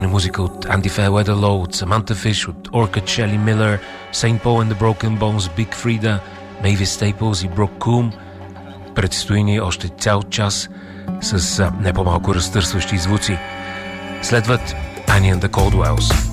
Музика от Andy Fairweather Low, от Samantha Fish, от Orchid, Shelley Miller, St. Paul and the Broken Bones, Big Frida, Mavis Staples и Brooke Coombe. Предстои ни още цял час с не по-малко разтърсващи звуци. Следват Annie and the Caldwells.